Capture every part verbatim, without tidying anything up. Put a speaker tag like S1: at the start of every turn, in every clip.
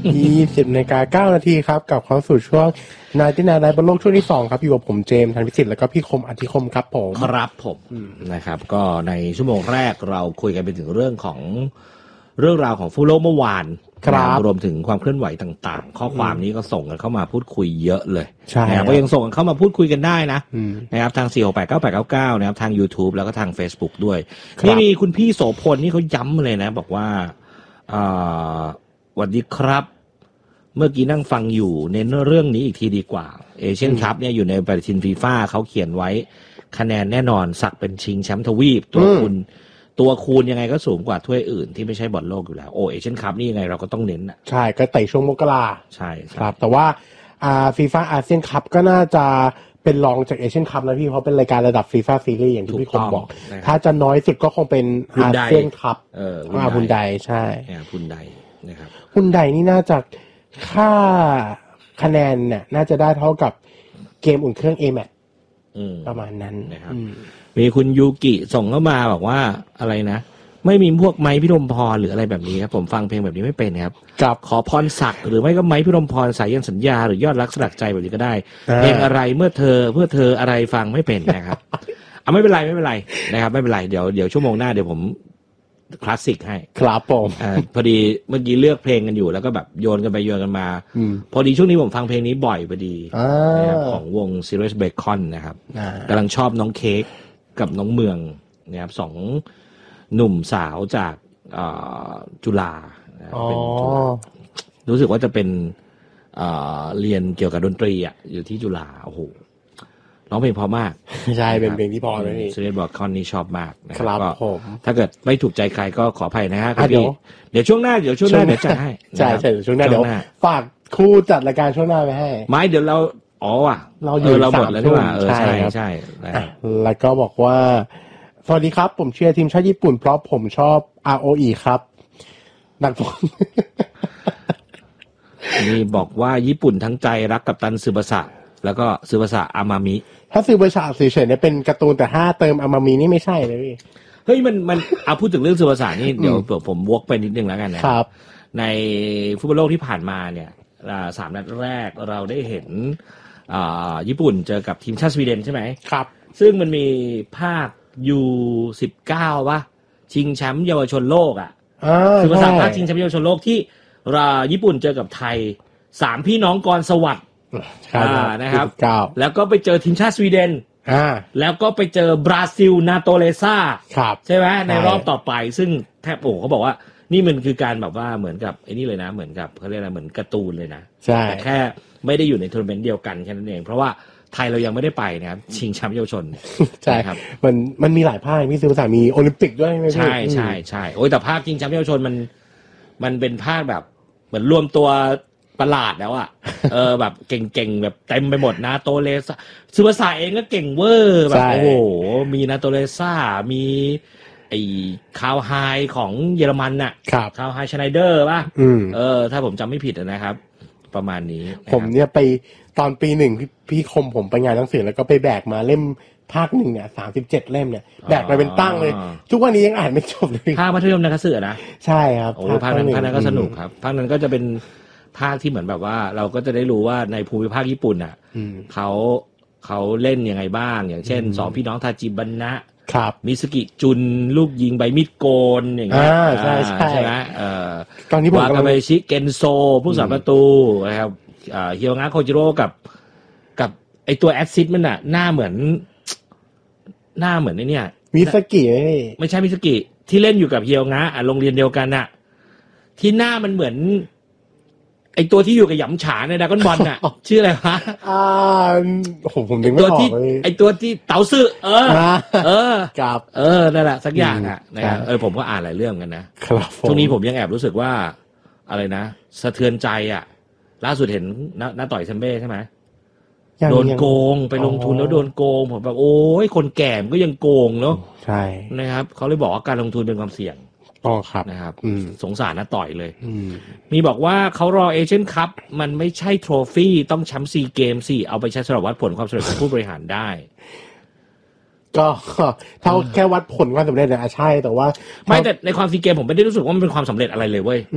S1: ยี่สิบนาฬิกาเก้านาทีครับกับเข้าสู่ช่วงนายที่นายไลฟ์บนโลกช่วงที่สองครับอยู่กับผมเจมส์ธันพิสิทธิ์แล้วก็พี่คมอธิคมครับผม
S2: ครับผมนะครับก็ในชั่วโมงแรกเราคุยกันไปถึงเรื่องของเรื่องราวของฟุตบอลเมื่อวานรวมถึงความเคลื่อนไหวต่างๆข้อความนี้ก็ส่งกันเข้ามาพูดคุยเยอะเลยนะครับก็ยังส่งกันเข้ามาพูดคุยกันได้นะนะครับทางสี่ หก แปด เก้า แปด เก้า เก้านะครับทาง YouTube แล้วก็ทาง Facebook ด้วยนี่มีคุณพี่โสพลนี่เขาย้ำเลยนะบอกว่าอ่าสวัสดีครับเมื่อกี้นั่งฟังอยู่เน้นเรื่องนี้อีกทีดีกว่าเอเชียนคัพเนี่ยอยู่ในปฏิทินฟีฟ่าเขาเขียนไว้คะแนนแน่นอนสักเป็นชิงแชมป์ทวีปตัวคุณตัวคูณยังไงก็สูงกว่าถ้วยอื่นที่ไม่ใช่บอลโลกอยู่แล้วโอเอเชียนคัพนี่ยังไงเราก็ต้องเน้นอ่ะ
S1: ใช่ก็เตะช่วงมกรา
S2: ใช่
S1: ครับแต่ว่าอ่าฟีฟ่าอาเซียนคัพก็น่าจะเป็นรองจากเอเชียนคัพนะพี่เพราะเป็นรายการระดับฟีฟ่าซีรีส์อย่างที่พี่คมบอกถ้าจะน้อยสุดก็คงเป็นอาเซียนคัพ
S2: เออ
S1: ฮุนไดใช่
S2: ฮุนไดนะครับ
S1: ฮุนไดนี่น่าจะค่าคะแนนเนี่ยน่าจะได้เท่ากับเกมอุ่นเครื่อง เอ แมท ประมาณนั้น
S2: นะครับมีคุณยูกิส่งเข้ามาบอกว่าอะไรนะไม่มีพวกไม้พิรมพรหรืออะไรแบบนี้ครับผมฟังเพลงแบบนี้ไม่เป็นครับขอพรศักดิ์หรือไม่ก็ไม้พิรมพรสายยันสัญญาหรือยอดรักสลักใจแบบนี้ก็ได้เพลงอะไรเมื่อเธอเพื่อเธออะไรฟังไม่เป็นนะครับอ่ะไม่เป็นไรไม่เป็นไรนะครับไม่เป็นไรเดี๋ยวเดี๋ยวชั่วโมงหน้าเดี๋ยวผมคลาสสิกให้
S1: ครับผม
S2: อ่าพอดีเมื่อกี้เลือกเพลงกันอยู่แล้วก็แบบโยนกันไปโยนกันมาพอดีช่วงนี้ผมฟังเพลงนี้บ่อยพอดีนะครับของวง Sirius Bacon นะครับกำลังชอบน้องเค้กกับน้องเมืองนะครับสองหนุ่มสาวจากจุฬาเป็นจุฬารู้สึกว่าจะเป็นเรียนเกี่ยวกับดนตรีอ่ะอยู่ที่จุฬาโอ้โหร้องเพลงเพราะมาก
S1: ใช่เป็นเพลงที่พอเลยนี่
S2: Sirius Bacon นี่ชอบมาก
S1: นะครับผม
S2: ถ้าเกิดไม่ถูกใจใครก็ขออภัยนะฮะเดี๋ยวเดี๋ยวช่วงหน้าเดี๋ยวช่วงหน้าเดี๋ยวจัดให้
S1: ใช่ใช่ช่วงหน้าเดี๋ยวฝากคู่จัดรายการช่วงหน้าไปให้
S2: ไม่เดี๋ยวเราอ๋อว่ะ
S1: เราอยู่
S2: เราหมดแล้วใช่ไหมเออใช่ใช่
S1: แล้วก็บอกว่าสวัสดีครับผมเชียร์ทีมชาติญี่ปุ่นเพราะผมชอบ อาร์ โอ อี ครับนักบอล
S2: นี่บอกว่าญี่ปุ่นทั้งใจรักกัปตันซึบาสะแล้วก็ซึบาสะอามามิ
S1: ถ้าซึบาสะเฉยๆเนี่ยเป็นการ์ตูนแต่ถ้าเติมอามามินี่ไม่ใช่เลยพี่
S2: เฮ้ยมันมันเอาพูดถึงเรื่องซึบาสะนี่เดี๋ยวผมวกไปนิดนึงแล้วกันนะครับในฟุตบอลโลกที่ผ่านมาเนี่ยสามนัดแรกเราได้เห็นญี่ปุ่นเจอกับทีมชาติสวีเดนใช่ไหม
S1: ครับ
S2: ซึ่งมันมีภาคยู สิบเก้า ป่ะชิงแชมป์เยาวชนโลกอ่ะคือภาษาภาคชิงแชมป์เยาวชนโลกที่ราญี่ปุ่นเจอกับไทยสามพี่น้องกรสวัสดิ์อ่านะครับแล้วก็ไปเจอทีมชาติสวีเดนอ่าแล้วก็ไปเจอบราซิลนาโตเลซ่า
S1: ครับ
S2: ใช่ไหมในรอบต่อไปซึ่งแทบโอ้เขาบอกว่านี่มันคือการแบบว่าเหมือนกับไอ้นี่เลยนะเหมือนกับเขาเรียกอะไรเหมือนการ์ตูนเลยนะ
S1: ใช่
S2: แต่แค่ไม่ได้อยู่ในทัวร์นาเมนต์เดียวกันแค่นั้นเองเพราะว่าไทยเรายังไม่ได้ไปนะครับชิงแชมป์เยาวชน
S1: ใช่ครับมันมันมีหลายภาคมีสื่อภาษามีโอลิมปิกด้วยไหม
S2: ใช่ใช่ใช่โอ้ยแต่ภาคชิงแชมป์เยาวชนมันมันเป็นภาคแบบเหมือนรวมตัวประหลาดแล้วอ่ะเออแบบเก่งๆแบบเต็มไปหมดนะโตเลซ่าสื่อภาษาเองก็เก่งเวอร์แบบโอ้โหมีนาโตเลซ่ามีไอ้คาวไฮของเยอรมันน่ะคาวไฮชไนเดอร์ป่ะเออถ้าผมจำไม่ผิดนะครับประมาณนี้
S1: ผมเนี่ยไปตอนปีหนึ่งพี่พี่คมผมไปงานหนังสือแล้วก็ไปแบกมาเล่มภาคหนึ่งเนี่ยสามสิบเจ็ดเล่มเนี่ยแบกมาเป็นตั้งเลยทุกวันนี้ยังอ่านไม่จบเลย
S2: ภาคมัธยมนักสือนะ
S1: ใช่ครับ
S2: โอ้ภาคนั้นภาคนั้นก็สนุกครับภาคนั้นก็จะเป็นภาคที่เหมือนแบบว่าเราก็จะได้รู้ว่าในภูมิภาคญี่ปุ่นอ่ะเขาเขาเล่นยังไงบ้างอย่างเช่นสองพี่น้องทาจิบันนะครับมิสกิจุนลูกยิงใบมีดโกนอย่างเงี้ย
S1: ใช่ใช่
S2: ไหมเอ่อ
S1: ตอนนี้ผม
S2: วากาเบชิเกนโซผู้สาประตูนะครับเฮียวงะโคจิโร่กับกับไอตัวแอดซิดมันน่ะหน้าเหมือนหน้าเหมือนไอเนี่ย
S1: มิสกิ
S2: ไม่ใช่มิสกิที่เล่นอยู่กับเฮียวงะอ่ะโรงเรียนเดียวกันน่ะที่หน้ามันเหมือนไอตัวที่อยู่กับหยำฉาในดราก้อนบอลน่ะชื่ออะไรวะ
S1: อ่าโหผมนึกไม่ออก
S2: เลยไอตัวที่เต๋าซื่อเออเออ
S1: ครับ
S2: เออนั่นแหละสักอย่างอ่ะนะครับเออผมก็อ่านหลายเรื่องกันนะครับช่วงนี้ผมยังแอบรู้สึกว่าอะไรนะสะเทือนใจอ่ะล่าสุดเห็นน้าต่อยซัมเบ้ใช่ไหมโดนโกงไปลงทุนแล้วโดนโกงผมแบบโอ้ยคนแก่ก็ยังโกงเนาะ
S1: ใช่
S2: นะครับเขาเลยบอกว่าการลงทุนเป็นความเสี่ยง
S1: อ๋อครับ
S2: นะครับสงสารน้าต่อยเลยมีบอกว่าเขารอเอเชียนคัพมันไม่ใช่โทรฟี่ต้องแชมป์ซีเกมสิเอาไปใช้สำหรับวัดผลความสำเร็จของผู้บริหารได้
S1: ก็เท่าแค่วัดผลความสำเร็จเนี่ยใช่แต่ว่า
S2: ไม่แต่ในความซีเกมผมไม่ได้รู้สึกว่ามันเป็นความสำเร็จอะไรเลยเว้ย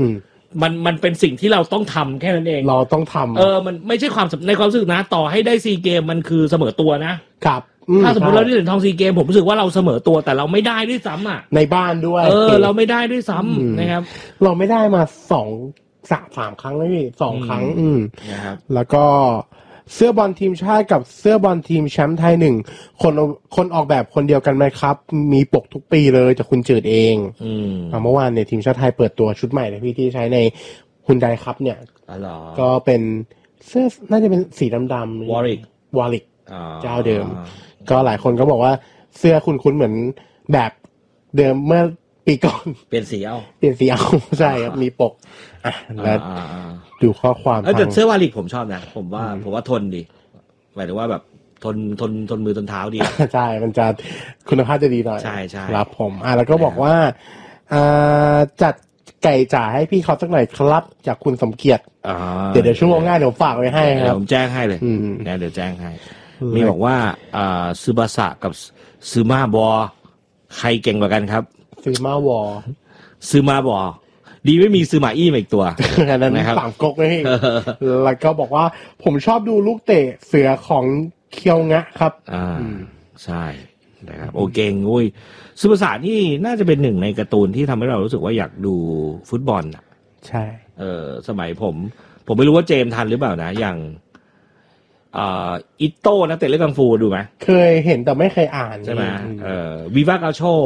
S2: มันมันเป็นสิ่งที่เราต้องทำแค่นั้นเอง
S1: เราต้องทำ
S2: เออมันไม่ใช่ความในความรู้สึกนะต่อให้ได้ซีเกมมันคือเสมอตัวนะครับถ้าสมมติเราได้เหรียญทองซีเกมผมรู้สึกว่าเราเสมอตัวแต่เราไม่ได้ด้วยซ้ำอ่ะ
S1: ในบ้านด้วย
S2: เออเราไม่ได้ด้วยซ้ำนะครับ
S1: เราไม่ได้มาสองสามสามครั้งเลยพี่สองครั้งอืม
S2: นะครับ
S1: แล้วก็เสื้อบอลทีมชาติกับเสื้อบอลทีมแชมป์ไทยหนึ่งคนคนออกแบบคนเดียวกันไหมครับมีปกทุกปีเลยจากคุณจืดเอง
S2: อืม
S1: เมื่อวานเนี่ยทีมชาติไทยเปิดตัวชุดใหม่เลยพี่ที่ใช้ในฮุนไดครับเนี่ยก็เป็นเสื้อน่าจะเป็นสีดำๆ
S2: วอริก
S1: วอริกเจ้าเดิมก็หลายคนก็บอกว่าเสื้อคุ้นๆเหมือนแบบเดิมเมื่อปีก่อน
S2: เปลี่ยนสีเอา
S1: เปลี่ยนสีเอาใช่ครับมีปกอ่ะแล้วดูข้อความ
S2: แต่เสื้อวาลิกผมชอบนะผมว่าผมว่าทนดีหมายถึงว่าแบบทนทนทนมือทนเท้าดี
S1: ใช่มันจะคุณภาพจะดีหน่อย
S2: ใช่ใช่
S1: ครับผมอ่ะแล้วก็บอกว่าอ่าจัดไก่จ่าให้พี่เขาสักหน่อยครับจากคุณสมเกียรติเดี๋ยวเดี๋ยวชั่วโมงหน้าเดี๋ยวฝากไว้ให้ครับ
S2: ผมแจ้งให้เลยนะเดี๋ยวแจ้งให้มีบอกว่าอ่าซึบาสะกับซึมาบอใครเก่งกว่ากันครับ
S1: ซึมาวอ
S2: ซึมาบอดีไม่มีซึมาอี้มาอีกตัว
S1: นะครับสามก๊กเลยแล้วก็บอกว่าผมชอบดูลูกเตะเสือของเคียวงะครับ
S2: อ่าใช่นะครับโอเก่งอุ้ยซึบาสะนี่น่าจะเป็นหนึ่งในการ์ตูนที่ทำให้เรารู้สึกว่าอยากดูฟุตบอลอ่ะ
S1: ใช่
S2: เออสมัยผมผมไม่รู้ว่าเจมทันหรือเปล่านะอย่างอ่าอิโต้นักเตะเล่นกังฟูดูไหม
S1: เคยเห็นแต่ไม่เคยอ่าน
S2: ใช่ไหมเออวิวากาโช